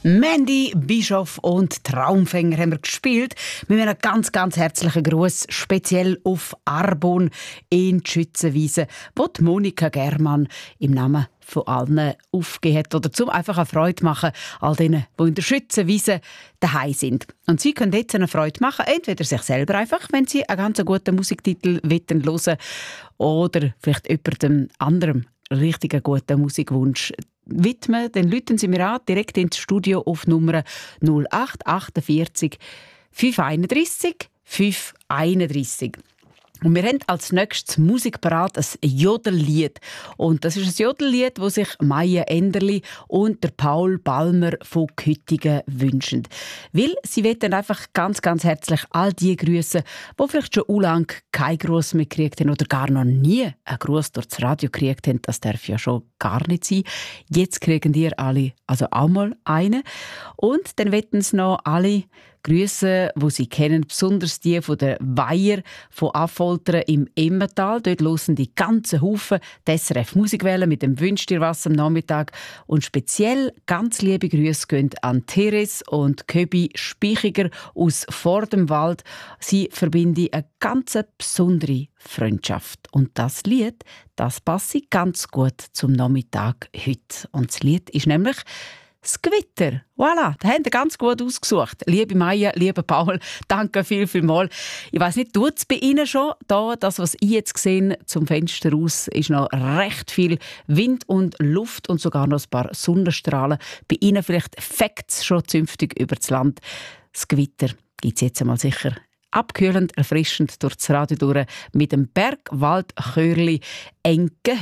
Mandy Bischof und Traumfänger haben wir gespielt. Mit einem ganz, ganz herzlichen Gruß speziell auf Arbon in die Schützenwiese, wo die Monika Germann im Namen von allen aufgegeben hat. Oder zum einfach eine Freude machen, all denen, die in der Schützenwiese daheim sind. Und sie können jetzt eine Freude machen, entweder sich selber einfach, wenn sie einen ganz guten Musiktitel hören wollen, oder vielleicht jemandem anderem richtig guten Musikwunsch widmen, dann rufen Sie mir an, direkt ins Studio auf Nummer 0848 531 531. Und wir haben als nächstes Musik parat, ein Jodellied. Und das ist ein Jodellied, das sich Maja Enderli und der Paul Balmer von Küttingen wünschen. Weil sie wollen einfach ganz, ganz herzlich all die grüßen, die vielleicht schon lange keinen Gruß mehr gekriegt haben oder gar noch nie einen Gruß durch das Radio gekriegt haben. Das darf ja schon gar nicht sein. Jetzt kriegen ihr alle also auch mal einen. Und dann wollen sie noch alle Grüße, die Sie kennen, besonders die von der Weiher von Affoltern im Emmental. Dort hören die ganzen Haufen die SRF Musikwelle mit dem «Wünsch dir was» am Nachmittag. Und speziell ganz liebe Grüße gehen an Therese und Köbi Speichiger aus vor dem Wald. Sie verbinden eine ganz besondere Freundschaft. Und das Lied, das passt ganz gut zum Nachmittag heute. Und das Lied ist nämlich «Das Gewitter». Voilà, da haben Sie ganz gut ausgesucht. Liebe Maja, lieber Paul, danke vielmals. Ich weiss nicht, tut es bei Ihnen schon? Da, das, was ich jetzt sehe, zum Fenster raus, ist noch recht viel Wind und Luft und sogar noch ein paar Sonnenstrahlen. Bei Ihnen vielleicht fegt es schon zünftig über das Land. Das Gewitter gibt es jetzt einmal sicher abkühlend, erfrischend durch das Radio durch mit dem Bergwaldchörli «Enke